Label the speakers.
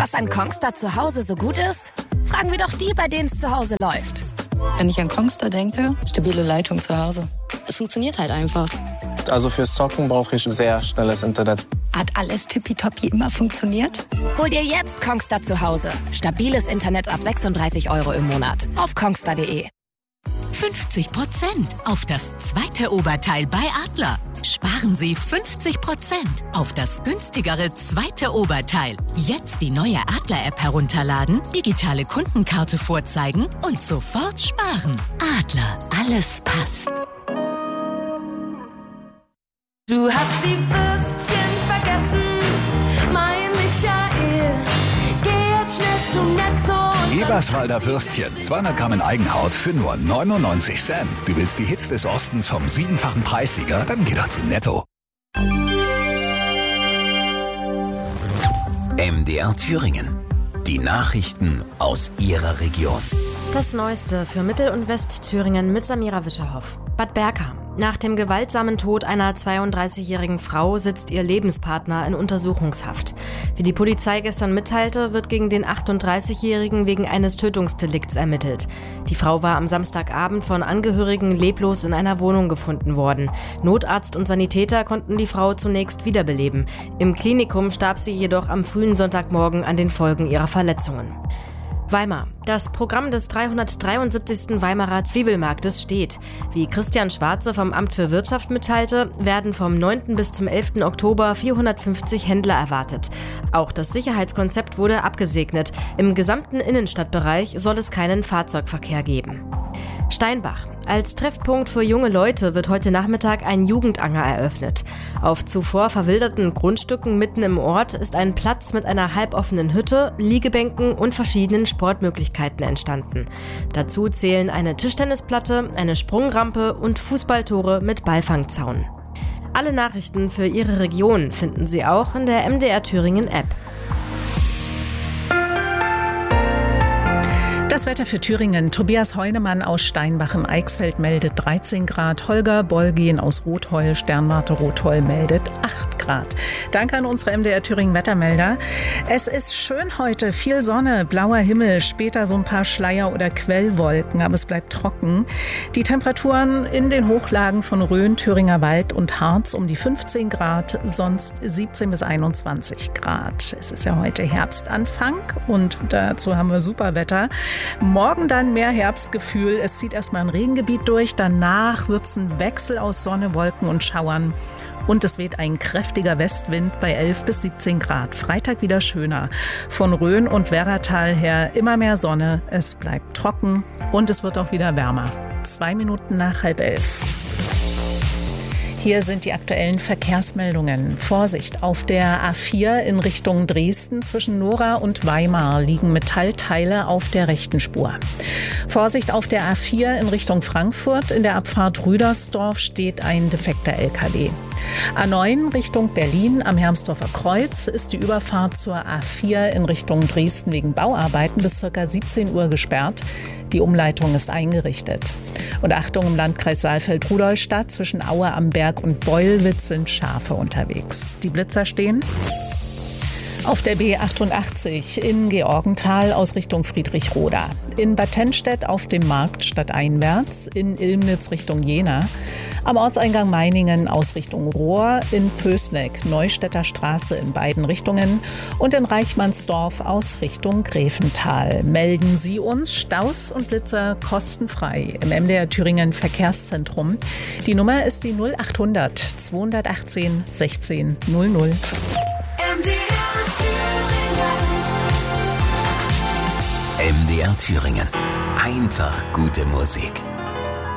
Speaker 1: Was an Kongstar zu Hause so gut ist? Fragen wir doch die, bei denen es zu Hause läuft.
Speaker 2: Wenn ich an Kongstar denke, stabile Leitung zu Hause. Es funktioniert halt einfach.
Speaker 3: Also fürs Zocken brauche ich sehr schnelles Internet.
Speaker 2: Hat alles tippitoppi immer funktioniert?
Speaker 1: Hol dir jetzt Kongstar zu Hause. Stabiles Internet ab 36 € im Monat. Auf kongstar.de.
Speaker 4: 50% auf das zweite Oberteil bei Adler. Sparen Sie 50% auf das günstigere zweite Oberteil. Jetzt die neue Adler-App herunterladen, digitale Kundenkarte vorzeigen und sofort sparen. Adler, alles passt.
Speaker 5: Du hast die Würstchen vergessen, mein Michael. Geh jetzt schnell zum Netto.
Speaker 6: Eberswalder Würstchen, 200 Gramm in Eigenhaut für nur 99 Cent. Du willst die Hits des Ostens vom 7-fachen Preissieger? Dann geh doch zum Netto. MDR Thüringen. Die Nachrichten aus Ihrer Region.
Speaker 7: Das Neueste für Mittel- und Westthüringen mit Samira Wischerhoff. Bad Berka. Nach dem gewaltsamen Tod einer 32-jährigen Frau sitzt ihr Lebenspartner in Untersuchungshaft. Wie die Polizei gestern mitteilte, wird gegen den 38-Jährigen wegen eines Tötungsdelikts ermittelt. Die Frau war am Samstagabend von Angehörigen leblos in einer Wohnung gefunden worden. Notarzt und Sanitäter konnten die Frau zunächst wiederbeleben. Im Klinikum starb sie jedoch am frühen Sonntagmorgen an den Folgen ihrer Verletzungen. Weimar. Das Programm des 373. Weimarer Zwiebelmarktes steht. Wie Christian Schwarze vom Amt für Wirtschaft mitteilte, werden vom 9. bis zum 11. Oktober 450 Händler erwartet. Auch das Sicherheitskonzept wurde abgesegnet. Im gesamten Innenstadtbereich soll es keinen Fahrzeugverkehr geben. Steinbach. Als Treffpunkt für junge Leute wird heute Nachmittag ein Jugendanger eröffnet. Auf zuvor verwilderten Grundstücken mitten im Ort ist ein Platz mit einer halboffenen Hütte, Liegebänken und verschiedenen Sportmöglichkeiten entstanden. Dazu zählen eine Tischtennisplatte, eine Sprungrampe und Fußballtore mit Ballfangzaun. Alle Nachrichten für Ihre Region finden Sie auch in der MDR Thüringen App.
Speaker 8: Das Wetter für Thüringen. Tobias Heunemann aus Steinbach im Eichsfeld meldet 13 Grad. Holger Bolgien aus Rotheul, Sternwarte Rotheul meldet 8 Grad. Danke an unsere MDR Thüringen Wettermelder. Es ist schön heute. Viel Sonne, blauer Himmel, später so ein paar Schleier- oder Quellwolken, aber es bleibt trocken. Die Temperaturen in den Hochlagen von Rhön, Thüringer Wald und Harz um die 15 Grad, sonst 17 bis 21 Grad. Es ist ja heute Herbstanfang und dazu haben wir super Wetter. Morgen dann mehr Herbstgefühl. Es zieht erstmal ein Regengebiet durch. Danach wird es ein Wechsel aus Sonne, Wolken und Schauern. Und es weht ein kräftiger Westwind bei 11 bis 17 Grad. Freitag wieder schöner. Von Rhön und Werratal her immer mehr Sonne. Es bleibt trocken und es wird auch wieder wärmer. 2 Minuten nach 10:30. Hier sind die aktuellen Verkehrsmeldungen. Vorsicht, auf der A4 in Richtung Dresden zwischen Nora und Weimar liegen Metallteile auf der rechten Spur. Vorsicht, auf der A4 in Richtung Frankfurt in der Abfahrt Rüdersdorf steht ein defekter LKW. A9 Richtung Berlin am Hermsdorfer Kreuz ist die Überfahrt zur A4 in Richtung Dresden wegen Bauarbeiten bis ca. 17 Uhr gesperrt. Die Umleitung ist eingerichtet. Und Achtung, im Landkreis Saalfeld-Rudolstadt zwischen Aue am Berg und Beulwitz sind Schafe unterwegs. Die Blitzer stehen auf der B88 in Georgenthal aus Richtung Friedrichroda, in Bad Tennstedt auf dem Markt stadteinwärts, in Ilmnitz Richtung Jena, am Ortseingang Meiningen aus Richtung Rohr, in Pößneck, Neustädter Straße in beiden Richtungen und in Reichmannsdorf aus Richtung Gräfental. Melden Sie uns Staus und Blitzer kostenfrei im MDR Thüringen Verkehrszentrum. Die Nummer ist die 0800 218 16 00.
Speaker 6: MDR Thüringen. Einfach gute Musik.